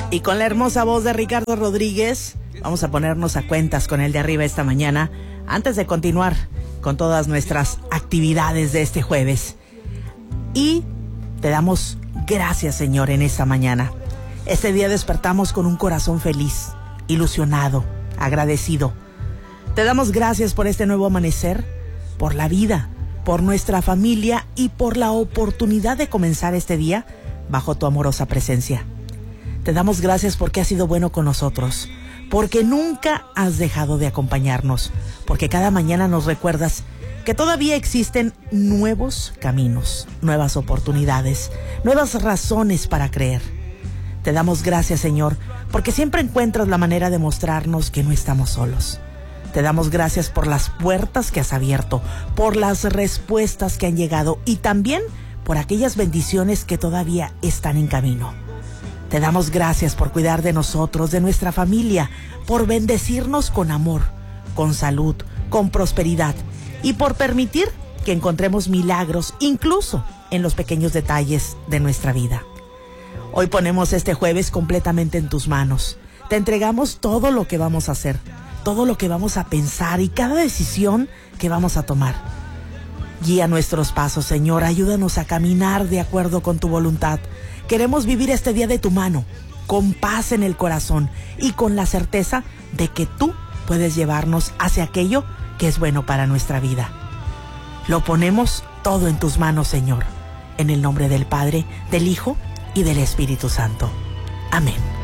Y con la hermosa voz de Ricardo Rodríguez, vamos a ponernos a cuentas con el de arriba esta mañana, antes de continuar con todas nuestras actividades de este jueves. Y te damos gracias, Señor, en esta mañana. Este día despertamos con un corazón feliz, ilusionado, agradecido. Te damos gracias por este nuevo amanecer, por la vida, por nuestra familia y por la oportunidad de comenzar este día bajo tu amorosa presencia. Te damos gracias porque has sido bueno con nosotros, porque nunca has dejado de acompañarnos, porque cada mañana nos recuerdas que todavía existen nuevos caminos, nuevas oportunidades, nuevas razones para creer. Te damos gracias, Señor, porque siempre encuentras la manera de mostrarnos que no estamos solos. Te damos gracias por las puertas que has abierto, por las respuestas que han llegado y también por aquellas bendiciones que todavía están en camino. Te damos gracias por cuidar de nosotros, de nuestra familia, por bendecirnos con amor, con salud, con prosperidad y por permitir que encontremos milagros incluso en los pequeños detalles de nuestra vida. Hoy ponemos este jueves completamente en tus manos. Te entregamos todo lo que vamos a hacer, todo lo que vamos a pensar y cada decisión que vamos a tomar. Guía nuestros pasos, Señor, ayúdanos a caminar de acuerdo con tu voluntad. Queremos vivir este día de tu mano, con paz en el corazón y con la certeza de que tú puedes llevarnos hacia aquello que es bueno para nuestra vida. Lo ponemos todo en tus manos, Señor, en el nombre del Padre, del Hijo y del Espíritu Santo. Amén.